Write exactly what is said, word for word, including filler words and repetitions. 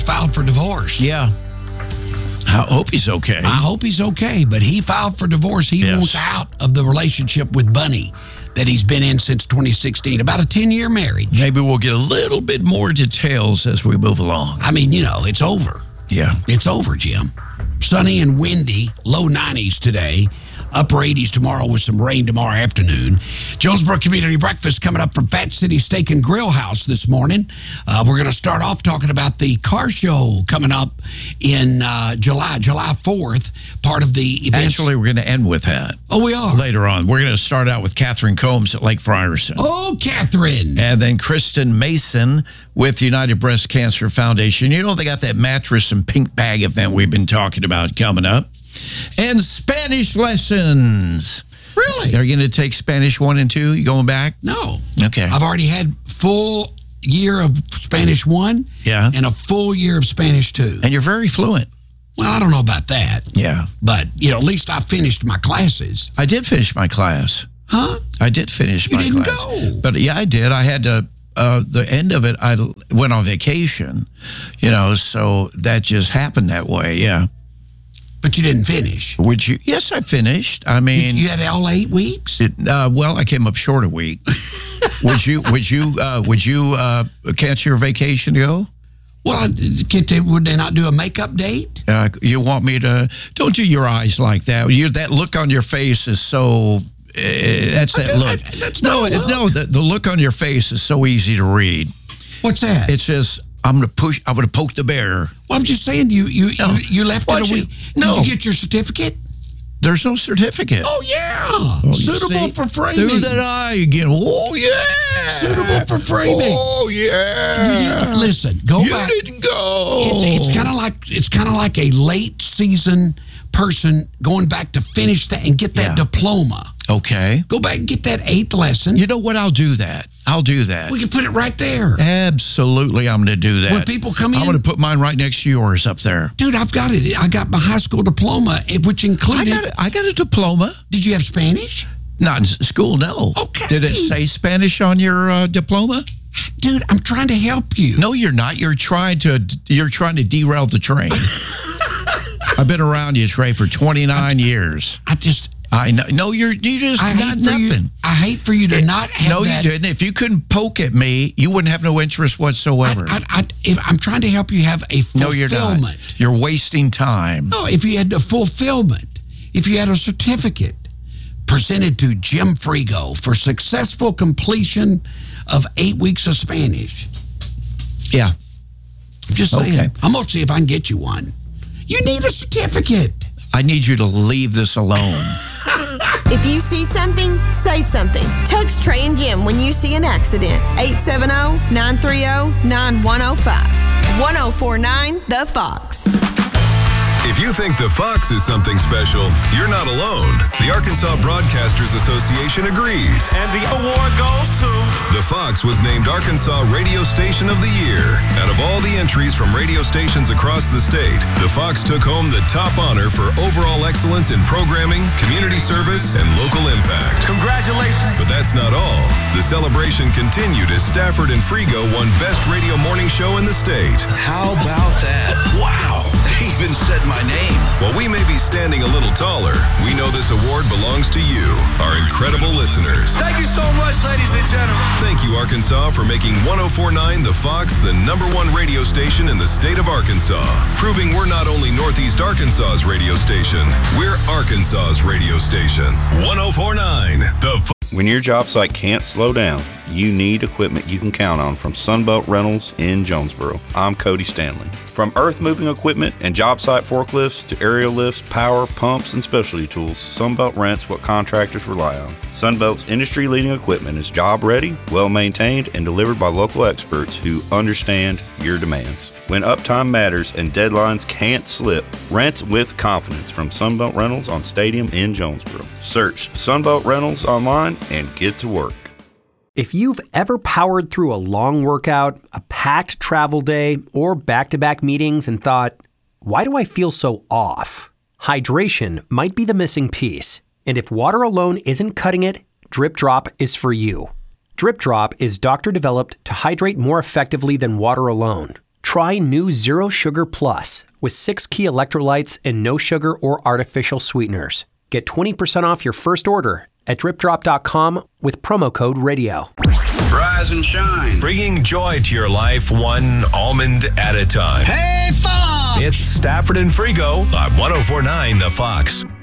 filed for divorce. Yeah. I hope he's okay. I hope he's okay, but he filed for divorce. He Yes. wants out of the relationship with Bunny that he's been in since twenty sixteen, about a ten-year marriage. Maybe we'll get a little bit more details as we move along. I mean, you know, it's over. Yeah. It's over, Jim. Sunny and windy, low nineties today. Upper eighties tomorrow with some rain tomorrow afternoon. Jonesboro Community Breakfast coming up from Fat City Steak and Grill House this morning. Uh, we're going to start off talking about the car show coming up in uh, July, July fourth, part of the event. Actually, we're going to end with that. Oh, we are? Later on. We're going to start out with Catherine Combs at Lake Frierson. Oh, Catherine. And then Kristen Mason with United Breast Cancer Foundation. You know, they got that mattress and pink bag event we've been talking about coming up. And Spanish lessons. Really? They're going to take Spanish one and two? You going back? No. Okay. I've already had full year of Spanish one Yeah. and a full year of Spanish two. And you're very fluent. Well, I don't know about that. Yeah. But, you know, at least I finished my classes. I did finish my class. Huh? I did finish You my didn't class. go. But yeah, I did. I had to, uh, the end of it, I went on vacation, you know, so that just happened that way, yeah. But you didn't finish. Would you? Yes, I finished. I You, mean, you had all eight weeks? it, uh, well, I came up short a week. would you? Would you? Uh, would you uh, cancel your vacation to go? Well, I- can't they, would they not do a makeup date? Uh, you want me to? Don't do your eyes like that. You that look on your face is so. Uh, that's that I- look. I- that's no, not a it- look. no. The, the look on your face is so easy to read. What's that? It says, "I'm going to push. I'm going to poke the bear." well, I'm just saying, you you No. you, you left Why'd it a you- week. no. Did you get your certificate? There's no certificate. Oh, yeah. Oh, you Suitable see? for framing. Do that eye again. Oh yeah. Suitable for framing. Oh You yeah. didn't- listen, go You back. didn't go. It's, it's kind of like it's kind of like a late season person going back to finish that and get that Yeah. diploma. Okay. Go back and get that eighth lesson. You know what? I'll do that. I'll do that. We can put it right there. Absolutely, I'm going to do that. When people come in, I'm going to put mine right next to yours up there. dude, I've got it. I got my high school diploma, eh, which I included. got, a, I got a diploma. Did you have Spanish? Not in s- school, no. Okay. Did it say Spanish on your uh, diploma? Dude, I'm trying to help you. No, you're not. You're trying to you're trying to derail the train. I've been around you, Trey, for twenty-nine years. I just. I know. No, you're you just I got hate for you. nothing. I hate for you to not have No, that. you didn't. If you couldn't poke at me, you wouldn't have no interest whatsoever. I, I, I, if I'm trying to help you have a no, you're fulfillment. not. You're wasting time. No, if you had a fulfillment, if you had a certificate presented to Jim Frigo for successful completion of eight weeks of Spanish. Yeah. I'm just saying. Okay. I'm going to see if I can get you one. You need a certificate. I need you to leave this alone. If you see something, say something. Text Trey and Jim when you see an accident. eight seven zero, nine three zero, nine one zero five. one zero four nine The Fox. If you think the Fox is something special, you're not alone. The Arkansas Broadcasters Association agrees. And the award goes to... The Fox was named Arkansas Radio Station of the Year. Out of all the entries from radio stations across the state, the Fox took home the top honor for overall excellence in programming, community service, and local impact. Congratulations. But that's not all. The celebration continued as Stafford and Frigo won Best Radio Morning Show in the state. How about that? Wow. They even said my name. While we may be standing a little taller, we know this award belongs to you, our incredible listeners. Thank you so much, ladies and gentlemen. Thank you, Arkansas, for making one oh four point nine The Fox the number one radio station in the state of Arkansas. Proving we're not only Northeast Arkansas's radio station, we're Arkansas's radio station. one oh four point nine The Fox. When your job site can't slow down, you need equipment you can count on from Sunbelt Rentals in Jonesboro. I'm Cody Stanley. From earth moving equipment and job site forklifts to aerial lifts, power, pumps, and specialty tools, Sunbelt rents what contractors rely on. Sunbelt's industry-leading equipment is job-ready, well-maintained, and delivered by local experts who understand your demands. When uptime matters and deadlines can't slip, rent with confidence from Sunbelt Rentals on Stadium in Jonesboro. Search Sunbelt Rentals online and get to work. If you've ever powered through a long workout, a packed travel day, or back-to-back meetings and thought, why do I feel so off? Hydration might be the missing piece. And if water alone isn't cutting it, Drip Drop is for you. Drip Drop is doctor-developed to hydrate more effectively than water alone. Try new Zero Sugar Plus with six key electrolytes and no sugar or artificial sweeteners. Get twenty percent off your first order at drip drop dot com with promo code radio. Rise and shine. Bringing joy to your life one almond at a time. Hey, Fox! It's Stafford and Frigo on one oh four point nine The Fox.